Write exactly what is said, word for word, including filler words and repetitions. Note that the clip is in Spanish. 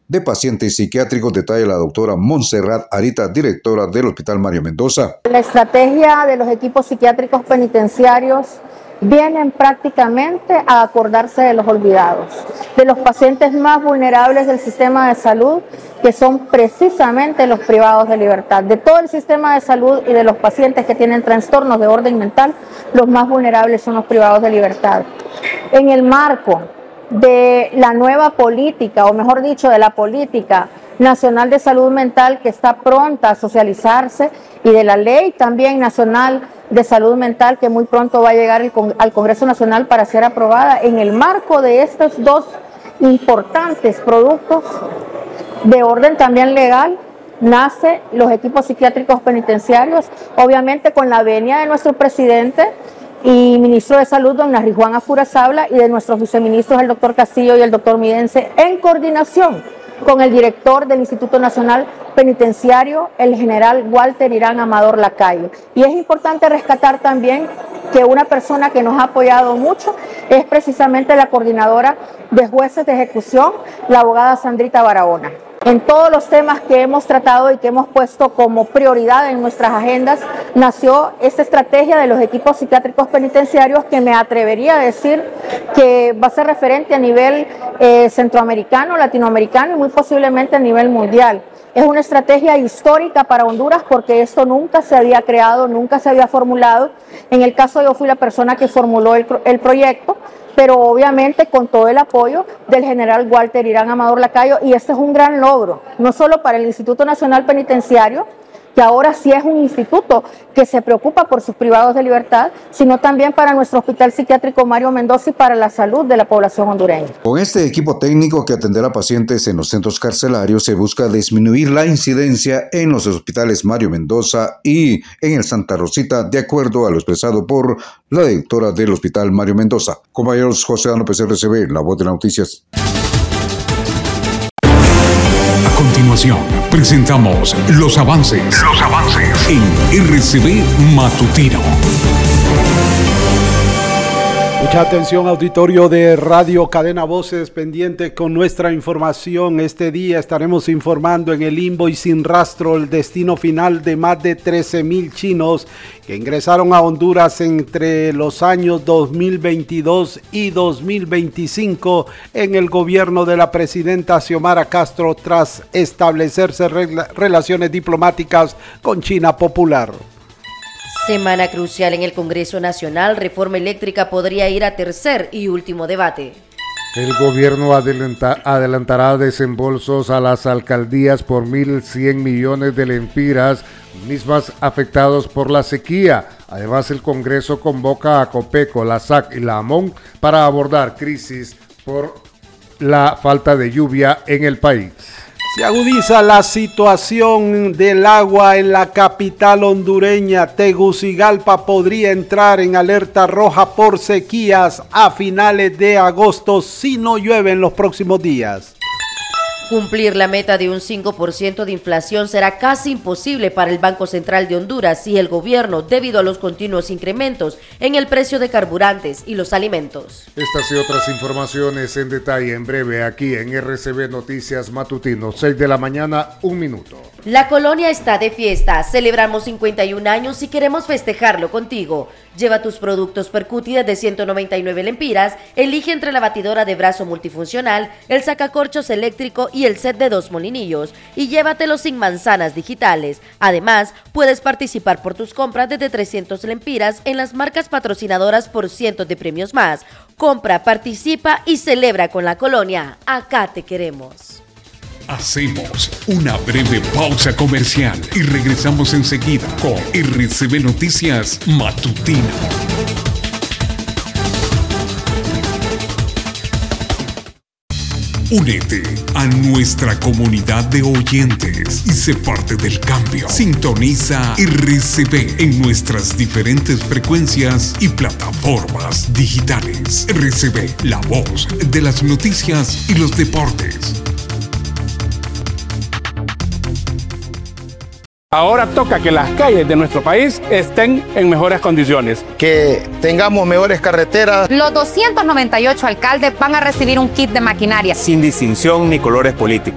de pacientes psiquiátricos, detalla la doctora Montserrat Arita, directora del Hospital Mario Mendoza. La estrategia de los equipos psiquiátricos penitenciarios vienen prácticamente a acordarse de los olvidados, de los pacientes más vulnerables del sistema de salud, que son precisamente los privados de libertad. De todo el sistema de salud y de los pacientes que tienen trastornos de orden mental, los más vulnerables son los privados de libertad. En el marco de la nueva política, o mejor dicho, de la política nacional de salud mental que está pronta a socializarse, y de la ley también nacional de salud mental que muy pronto va a llegar al Congreso Nacional para ser aprobada, en el marco de estos dos importantes productos de orden también legal, nace los equipos psiquiátricos penitenciarios, obviamente con la venia de nuestro presidente y ministro de Salud, don Narijuan Afurazabla, y de nuestros viceministros, el doctor Castillo y el doctor Midense, en coordinación con el director del Instituto Nacional Penitenciario, el general Walter Irán Amador Lacayo. Y es importante rescatar también que una persona que nos ha apoyado mucho es precisamente la coordinadora de jueces de ejecución, la abogada Sandrita Barahona. En todos los temas que hemos tratado y que hemos puesto como prioridad en nuestras agendas, nació esta estrategia de los equipos psiquiátricos penitenciarios, que me atrevería a decir que va a ser referente a nivel eh, centroamericano, latinoamericano y muy posiblemente a nivel mundial. Es una estrategia histórica para Honduras porque esto nunca se había creado, nunca se había formulado. En el caso yo fui la persona que formuló el, el proyecto, pero obviamente con todo el apoyo del general Walter Irán Amador Lacayo, y este es un gran logro, no solo para el Instituto Nacional Penitenciario, que ahora sí es un instituto que se preocupa por sus privados de libertad, sino también para nuestro Hospital Psiquiátrico Mario Mendoza y para la salud de la población hondureña. Con este equipo técnico que atenderá pacientes en los centros carcelarios, se busca disminuir la incidencia en los hospitales Mario Mendoza y en el Santa Rosita, de acuerdo a lo expresado por la directora del Hospital Mario Mendoza. Compañeros, José Dano, P C R C B, La Voz de las Noticias. A continuación, presentamos los avances, los avances en R C B Matutino. Mucha atención, auditorio de Radio Cadena Voces, pendiente con nuestra información. Este día estaremos informando en el limbo y sin rastro el destino final de más de trece mil chinos que ingresaron a Honduras entre los años dos mil veintidós y dos mil veinticinco en el gobierno de la presidenta Xiomara Castro, tras establecerse regla- relaciones diplomáticas con China Popular. Semana crucial en el Congreso Nacional. Reforma eléctrica podría ir a tercer y último debate. El gobierno adelanta, adelantará desembolsos a las alcaldías por mil cien millones de lempiras, mismas afectados por la sequía. Además, el Congreso convoca a Copeco, la S A C y la AMON para abordar crisis por la falta de lluvia en el país. Se agudiza la situación del agua en la capital hondureña. Tegucigalpa podría entrar en alerta roja por sequías a finales de agosto si no llueve en los próximos días. Cumplir la meta de un cinco por ciento de inflación será casi imposible para el Banco Central de Honduras y el gobierno, debido a los continuos incrementos en el precio de carburantes y los alimentos. Estas y otras informaciones en detalle en breve aquí en R C B Noticias Matutino, seis de la mañana, un minuto. La colonia está de fiesta, celebramos cincuenta y un años y queremos festejarlo contigo. Lleva tus productos Percuti de ciento noventa y nueve lempiras, elige entre la batidora de brazo multifuncional, el sacacorchos eléctrico y el set de dos molinillos, y llévatelos sin manzanas digitales. Además, puedes participar por tus compras desde trescientos lempiras en las marcas patrocinadoras por cientos de premios más. Compra, participa y celebra con la colonia. Acá te queremos. Hacemos una breve pausa comercial y regresamos enseguida con R C B Noticias Matutino. Únete a nuestra comunidad de oyentes y sé parte del cambio. Sintoniza R C B en nuestras diferentes frecuencias y plataformas digitales. R C B, la voz de las noticias y los deportes. Ahora toca que las calles de nuestro país estén en mejores condiciones. Que tengamos mejores carreteras. Los doscientos noventa y ocho alcaldes van a recibir un kit de maquinaria. Sin distinción ni colores políticos.